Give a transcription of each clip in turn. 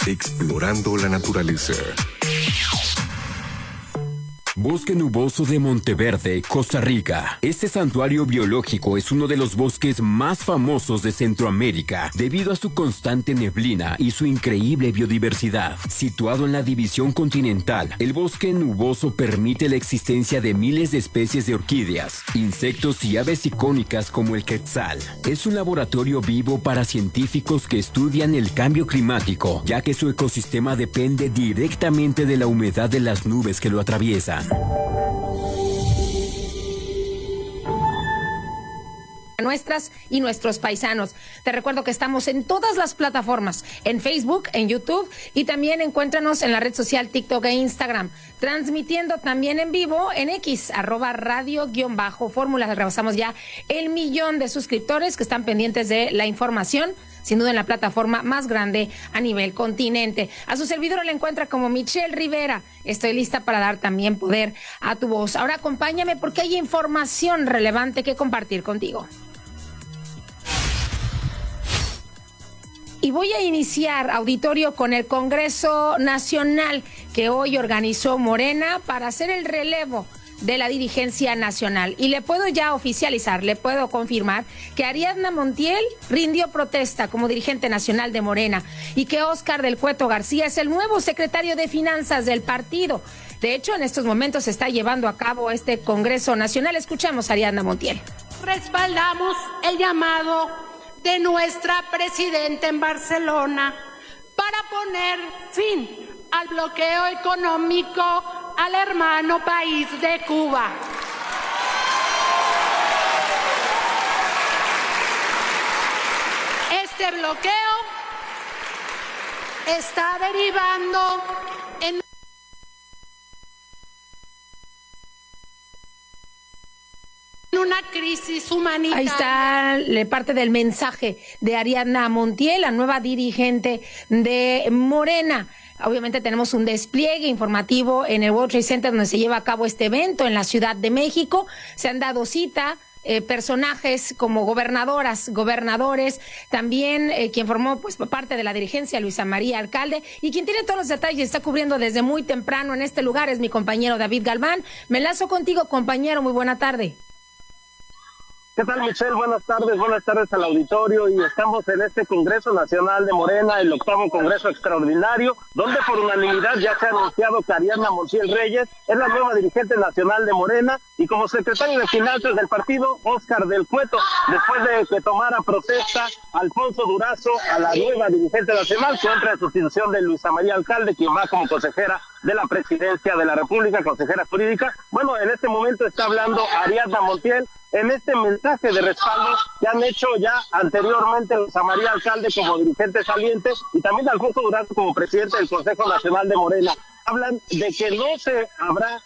Explorando la naturaleza. Bosque nuboso de Monteverde, Costa Rica. Este santuario biológico es uno de los bosques más famosos de Centroamérica debido a su constante neblina y su increíble biodiversidad. Situado en la división continental, el bosque nuboso permite la existencia de miles de especies de orquídeas, insectos y aves icónicas como el quetzal. Es un laboratorio vivo para científicos que estudian el cambio climático, ya que su ecosistema depende directamente de la humedad de las nubes que lo atraviesan. Nuestras y nuestros paisanos. Te recuerdo que estamos en todas las plataformas, en Facebook, en YouTube y también encuéntranos en la red social TikTok e Instagram, transmitiendo también en vivo en X, @radio_fórmula. Rebasamos ya el 1,000,000 de suscriptores que están pendientes de la información, sin duda en la plataforma más grande a nivel continente. A su servidor le encuentra como Michelle Rivera. Estoy lista para dar también poder a tu voz. Ahora acompáñame porque hay información relevante que compartir contigo. Y voy a iniciar, auditorio, con el Congreso Nacional que hoy organizó Morena para hacer el relevo de la dirigencia nacional. Y le puedo ya oficializar, le puedo confirmar que Ariadna Montiel rindió protesta como dirigente nacional de Morena y que Óscar del Cueto García es el nuevo secretario de Finanzas del partido. De hecho, en estos momentos se está llevando a cabo este Congreso Nacional. Escuchamos a Ariadna Montiel. Respaldamos el llamado de nuestra presidenta en Barcelona para poner fin al bloqueo económico al hermano país de Cuba. Este bloqueo está derivando en una crisis humanitaria. Ahí está parte del mensaje de Ariadna Montiel, la nueva dirigente de Morena. Obviamente tenemos un despliegue informativo en el World Trade Center donde se lleva a cabo este evento en la Ciudad de México. Se han dado cita personajes como gobernadoras, gobernadores, también quien formó pues parte de la dirigencia, Luisa María Alcalde, y quien tiene todos los detalles, está cubriendo desde muy temprano en este lugar, es mi compañero David Galván. Me enlazo contigo, compañero, muy buena tarde. ¿Qué tal, Michelle? Buenas tardes al auditorio, y estamos en este Congreso Nacional de Morena, el 8º Congreso Extraordinario, donde por unanimidad ya se ha anunciado que Ariadna Montiel Reyes es la nueva dirigente nacional de Morena, y como secretario de Finanzas del partido, Óscar del Cueto, después de que tomara protesta Alfonso Durazo a la nueva dirigente nacional, que entra en sustitución de Luisa María Alcalde, quien va como consejera de la Presidencia de la República, consejera jurídica. Bueno, en este momento está hablando Ariadna Montiel en este mensaje de respaldo que han hecho ya anteriormente Luisa María Alcalde como dirigente saliente y también Alfonso Durazo como presidente del Consejo Nacional de Morena. Hablan de que no se habrá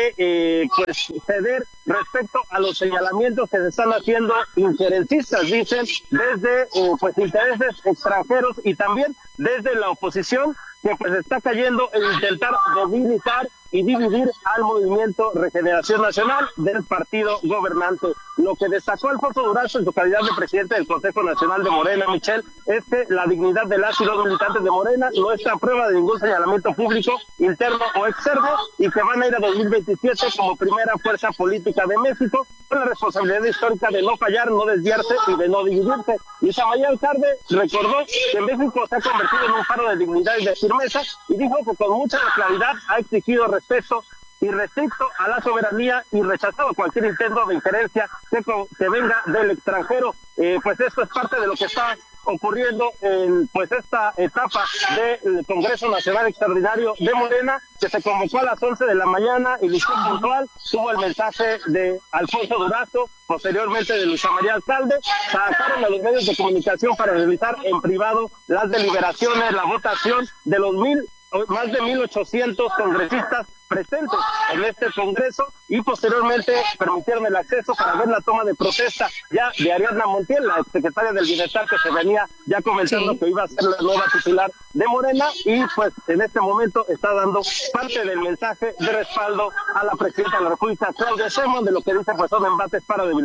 de ceder respecto a los señalamientos que se están haciendo injerencistas, dicen, desde intereses extranjeros y también desde la oposición, que pues está cayendo en intentar debilitar y dividir al movimiento Regeneración Nacional del partido gobernante. Lo que destacó Alfonso Durazo en su calidad de presidente del Consejo Nacional de Morena, Michelle, es que la dignidad de las y los militantes de Morena no está a prueba de ningún señalamiento público, interno o externo, y que van a ir a 2027 como primera fuerza política de México, con la responsabilidad histórica de no fallar, no desviarse y de no dividirse. Y Samaría Alcalde recordó que México se ha convertido en un faro de dignidad y de firmeza, y dijo que con mucha claridad ha exigido respeto y respeto a la soberanía y rechazado cualquier intento de injerencia que venga del extranjero. Pues esto es parte de lo que está ocurriendo en esta etapa del Congreso Nacional Extraordinario de Morena, que se convocó a las 11 de la mañana, inició puntual, tuvo el mensaje de Alfonso Durazo, posteriormente de Luisa María Alcalde, sacaron a los medios de comunicación para realizar en privado las deliberaciones, la votación de los más de 1,800 congresistas presentes en este Congreso, y posteriormente permitieron el acceso para ver la toma de protesta ya de Ariadna Montiel, la exsecretaria del Bienestar, que se venía ya comentando que iba a ser la nueva titular de Morena, y pues en este momento está dando parte del mensaje de respaldo a la presidenta de la República, Claudia Sheinbaum, de lo que dice pues son embates para debilitar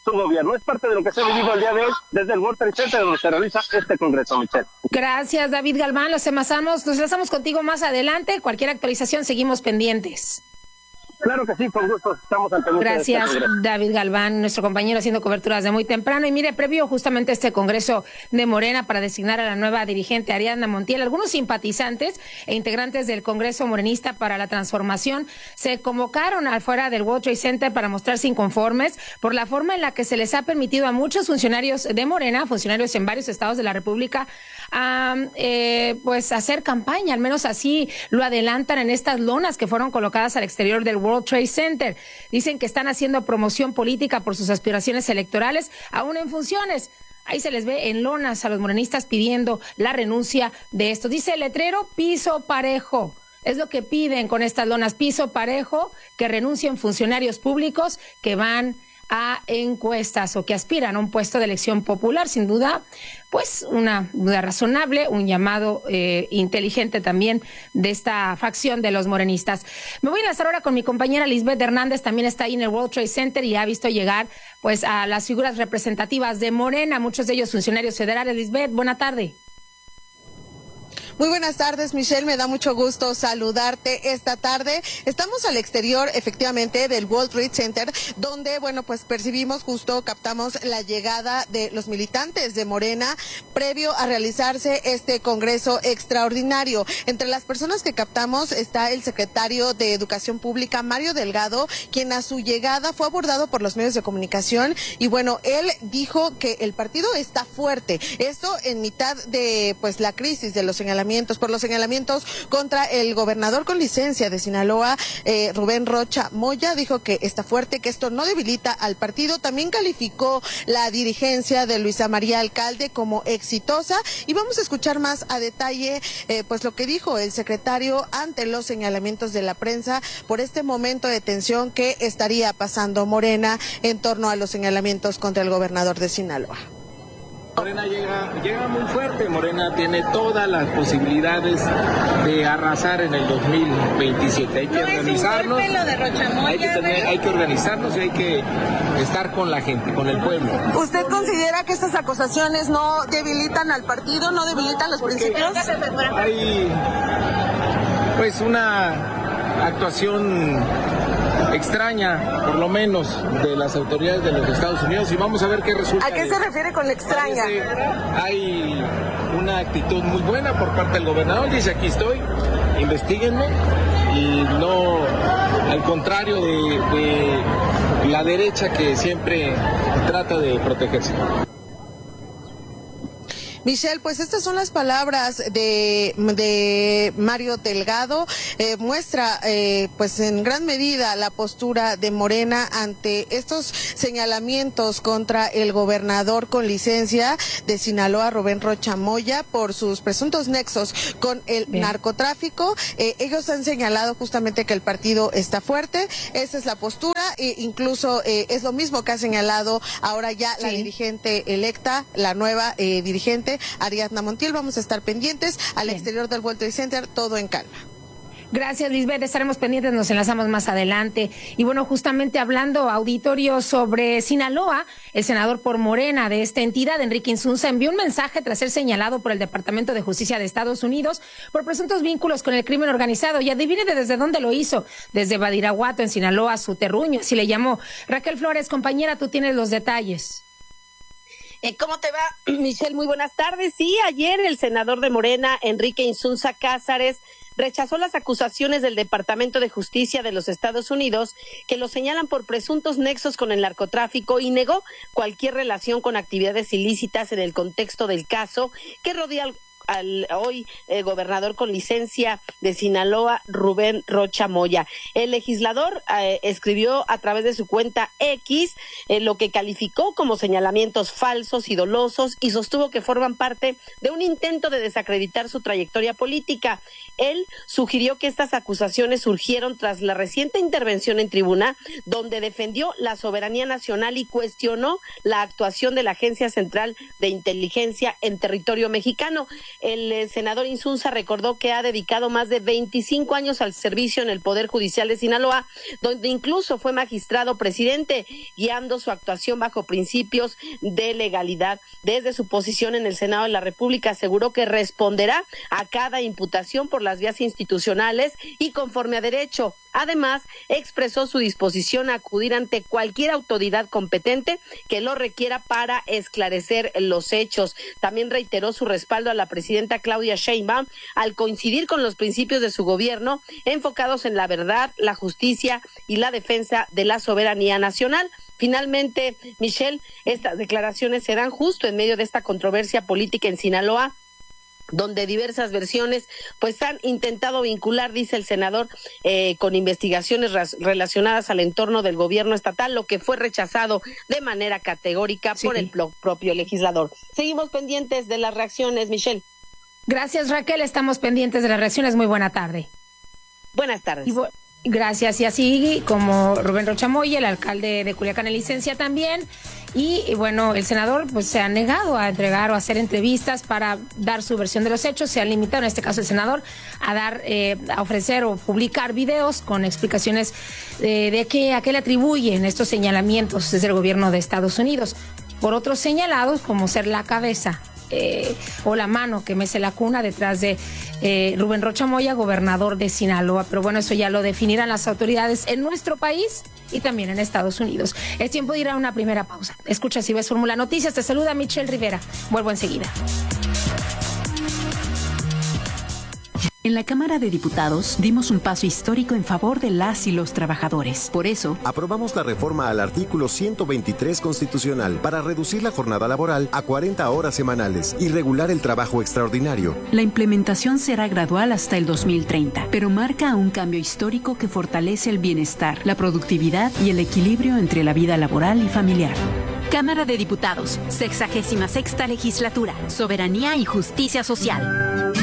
su gobierno. Es parte de lo que se ha vivido el día de hoy desde el World Trade Center, donde se realiza este congreso, Michelle. Gracias, David Galván. Nos enlazamos contigo más adelante. Cualquier actualización, seguimos pendientes. Claro que sí, con gusto, estamos al pendiente. Gracias, David Galván, nuestro compañero haciendo coberturas de muy temprano. Y mire, previo justamente a este congreso de Morena para designar a la nueva dirigente Ariadna Montiel, algunos simpatizantes e integrantes del Congreso Morenista para la Transformación se convocaron afuera del World Trade Center para mostrarse inconformes por la forma en la que se les ha permitido a muchos funcionarios de Morena, funcionarios en varios estados de la República, pues hacer campaña, al menos así lo adelantan en estas lonas que fueron colocadas al exterior del World Trade Center. Dicen que están haciendo promoción política por sus aspiraciones electorales, aún en funciones. Ahí se les ve en lonas a los morenistas pidiendo la renuncia de esto. Dice el letrero, piso parejo. Es lo que piden con estas lonas, piso parejo, que renuncien funcionarios públicos que van a encuestas o que aspiran a un puesto de elección popular. Sin duda, pues una duda razonable, un llamado inteligente también de esta facción de los morenistas. Me voy a enlazar ahora con mi compañera Lisbeth Hernández, también está ahí en el World Trade Center y ha visto llegar pues a las figuras representativas de Morena, muchos de ellos funcionarios federales. Lisbeth, buena tarde. Muy buenas tardes, Michelle, me da mucho gusto saludarte esta tarde. Estamos al exterior, efectivamente, del World Trade Center, donde, bueno, pues captamos la llegada de los militantes de Morena previo a realizarse este congreso extraordinario. Entre las personas que captamos está el secretario de Educación Pública, Mario Delgado, quien a su llegada fue abordado por los medios de comunicación y, bueno, él dijo que el partido está fuerte. Esto en mitad de, pues, la crisis de los señalamientos contra el gobernador con licencia de Sinaloa, Rubén Rocha Moya. Dijo que está fuerte, que esto no debilita al partido. También calificó la dirigencia de Luisa María Alcalde como exitosa y vamos a escuchar más a detalle pues lo que dijo el secretario ante los señalamientos de la prensa por este momento de tensión que estaría pasando Morena en torno a los señalamientos contra el gobernador de Sinaloa. Morena llega muy fuerte. Morena tiene todas las posibilidades de arrasar en el 2027. Hay que organizarnos. Hay que organizarnos y hay que estar con la gente, con el pueblo. ¿Usted considera que estas acusaciones no debilitan al partido, no debilitan los principios? Hay pues una actuación extraña, por lo menos, de las autoridades de los Estados Unidos y vamos a ver qué resulta. ¿A qué se refiere con extraña? Hay una actitud muy buena por parte del gobernador, dice aquí estoy, investíguenme, y no al contrario de la derecha que siempre trata de protegerse. Michelle, pues estas son las palabras de Mario Delgado. Muestra pues en gran medida la postura de Morena ante estos señalamientos contra el gobernador con licencia de Sinaloa, Rubén Rocha Moya, por sus presuntos nexos con el narcotráfico. Ellos han señalado justamente que el partido está fuerte. Esa es la postura. Incluso es lo mismo que ha señalado ahora ya la dirigente electa, la nueva dirigente Ariadna Montiel. Vamos a estar pendientes al exterior del World Trade Center, todo en calma. Gracias, Lisbeth. Estaremos pendientes, nos enlazamos más adelante. Y bueno, justamente hablando, auditorio, sobre Sinaloa, el senador por Morena de esta entidad, Enrique Insunza, envió un mensaje tras ser señalado por el Departamento de Justicia de Estados Unidos por presuntos vínculos con el crimen organizado. Y adivine desde dónde lo hizo. Desde Badiraguato, en Sinaloa, su terruño, así le llamó. Raquel Flores, compañera, tú tienes los detalles. ¿Cómo te va, Michelle? Muy buenas tardes. Sí, ayer el senador de Morena, Enrique Insunza Cázares, rechazó las acusaciones del Departamento de Justicia de los Estados Unidos que lo señalan por presuntos nexos con el narcotráfico y negó cualquier relación con actividades ilícitas en el contexto del caso que rodea al hoy gobernador con licencia de Sinaloa, Rubén Rocha Moya. El legislador escribió a través de su cuenta X lo que calificó como señalamientos falsos y dolosos y sostuvo que forman parte de un intento de desacreditar su trayectoria política. Él sugirió que estas acusaciones surgieron tras la reciente intervención en tribuna, donde defendió la soberanía nacional y cuestionó la actuación de la Agencia Central de Inteligencia en territorio mexicano. el senador Insunza recordó que ha dedicado más de 25 años al servicio en el Poder Judicial de Sinaloa, donde incluso fue magistrado presidente, guiando su actuación bajo principios de legalidad. Desde su posición en el Senado de la República aseguró que responderá a cada imputación por las vías institucionales y conforme a derecho. Además, expresó su disposición a acudir ante cualquier autoridad competente que lo requiera para esclarecer los hechos. También reiteró su respaldo a la presidenta Claudia Sheinbaum al coincidir con los principios de su gobierno enfocados en la verdad, la justicia y la defensa de la soberanía nacional. Finalmente, Michelle, estas declaraciones se dan justo en medio de esta controversia política en Sinaloa, donde diversas versiones pues han intentado vincular, dice el senador, con investigaciones relacionadas al entorno del gobierno estatal, lo que fue rechazado de manera categórica por el propio legislador. Seguimos pendientes de las reacciones, Michelle. Gracias, Raquel, estamos pendientes de las reacciones. Muy buena tarde. Buenas tardes. Gracias, y así como Rubén Rocha Moya, el alcalde de Culiacán en licencia también, y bueno, el senador pues se ha negado a entregar o a hacer entrevistas para dar su versión de los hechos. Se ha limitado, en este caso el senador, a ofrecer o publicar videos con explicaciones de a qué le atribuyen estos señalamientos desde el gobierno de Estados Unidos, por otros señalados como ser la cabeza o la mano que mece la cuna detrás de Rubén Rocha Moya, gobernador de Sinaloa. Pero bueno, eso ya lo definirán las autoridades en nuestro país y también en Estados Unidos. Es tiempo de ir a una primera pausa. Escucha Si Ves Fórmula Noticias. Te saluda Michelle Rivera. Vuelvo enseguida. En la Cámara de Diputados dimos un paso histórico en favor de las y los trabajadores. Por eso, aprobamos la reforma al artículo 123 constitucional para reducir la jornada laboral a 40 horas semanales y regular el trabajo extraordinario. La implementación será gradual hasta el 2030, pero marca un cambio histórico que fortalece el bienestar, la productividad y el equilibrio entre la vida laboral y familiar. Cámara de Diputados, 66ª Legislatura, Soberanía y Justicia Social.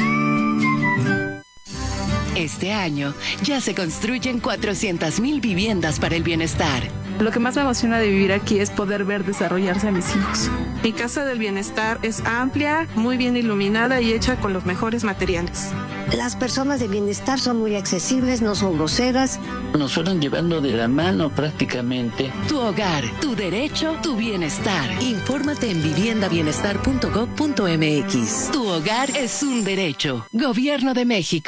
Este año ya se construyen 400,000 viviendas para el bienestar. Lo que más me emociona de vivir aquí es poder ver desarrollarse a mis hijos. Mi casa del bienestar es amplia, muy bien iluminada y hecha con los mejores materiales. Las personas de bienestar son muy accesibles, no son groseras. Nos fueron llevando de la mano prácticamente. Tu hogar, tu derecho, tu bienestar. Infórmate en viviendabienestar.gov.mx. Tu hogar es un derecho. Gobierno de México.